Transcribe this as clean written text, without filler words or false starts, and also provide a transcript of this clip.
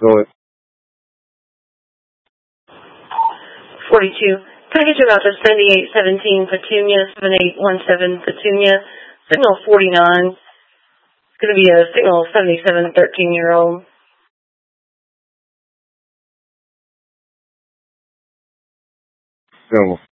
Go ahead. 42. Package about the 7817 Petunia, 7817 Petunia, signal 49. It's going to be a signal 77 13-year-old. Signal